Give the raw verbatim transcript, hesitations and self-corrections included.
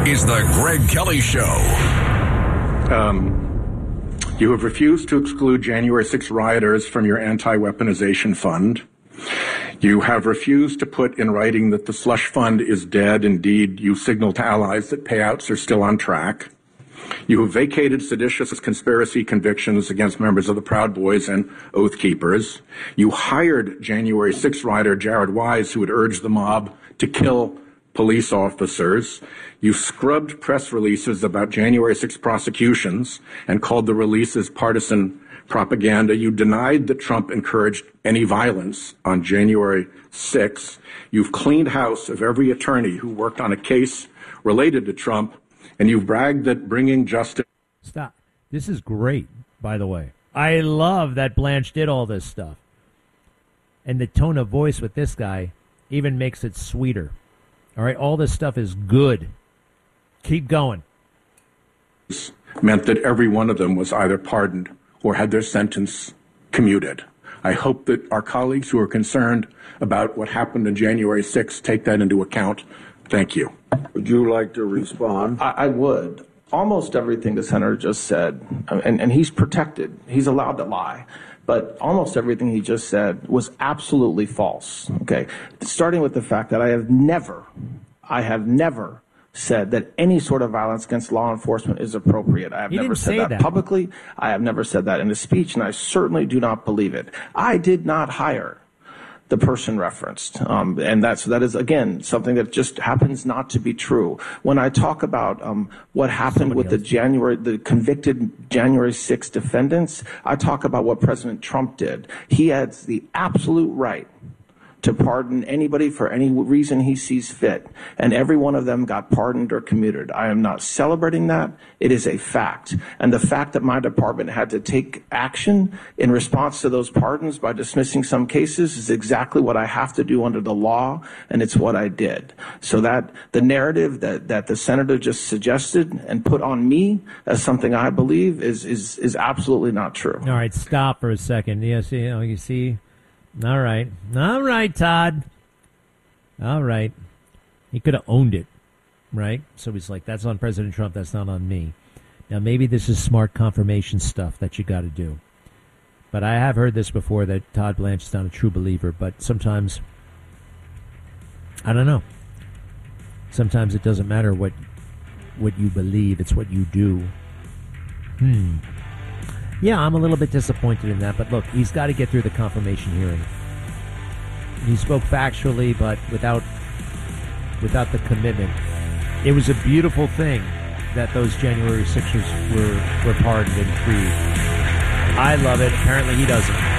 is the Greg Kelly Show. Um, you have refused to exclude January sixth rioters from your anti-weaponization fund. You have refused to put in writing that the slush fund is dead. Indeed, you signal to allies that payouts are still on track. You have vacated seditious conspiracy convictions against members of the Proud Boys and Oath Keepers. You hired January sixth rider Jared Wise, who had urged the mob to kill police officers. You scrubbed press releases about January sixth prosecutions and called the releases partisan propaganda. You denied that Trump encouraged any violence on January sixth. You've cleaned house of every attorney who worked on a case related to Trump, and you've bragged that bringing justice... Stop. This is great, by the way. I love that Blanche did all this stuff. And the tone of voice with this guy even makes it sweeter. All right, all this stuff is good. Keep going. Meant that every one of them was either pardoned or had their sentence commuted. I hope that our colleagues who are concerned about what happened on January sixth take that into account. Thank you. Would you like to respond? I, I would. Almost everything the senator just said, and, and he's protected. He's allowed to lie. But almost everything he just said was absolutely false. Okay, starting with the fact that I have never, I have never said that any sort of violence against law enforcement is appropriate. I have He never didn't said say that, that publicly. I have never said that in a speech, and I certainly do not believe it. I did not hire the person referenced. Um, and that's, that is, again, something that just happens not to be true. When I talk about um, what happened Somebody with else. the January, the convicted January sixth defendants, I talk about what President Trump did. He has the absolute right to pardon anybody for any reason he sees fit. And every one of them got pardoned or commuted. I am not celebrating that. It is a fact. And the fact that my department had to take action in response to those pardons by dismissing some cases is exactly what I have to do under the law, and it's what I did. So that the narrative that, that the senator just suggested and put on me as something I believe is, is, is absolutely not true. All right, stop for a second. Yes, you know, you see... All right. All right, Todd. All right. He could have owned it, right? So he's like, that's on President Trump. That's not on me. Now, maybe this is smart confirmation stuff that you got to do. But I have heard this before, that Todd Blanche is not a true believer. But sometimes, I don't know. Sometimes it doesn't matter what what you believe. It's what you do. Hmm. Yeah, I'm a little bit disappointed in that, but look, he's got to get through the confirmation hearing. He spoke factually, but without without the commitment. It was a beautiful thing that those January sixers were, were pardoned and freed. I love it. Apparently he doesn't.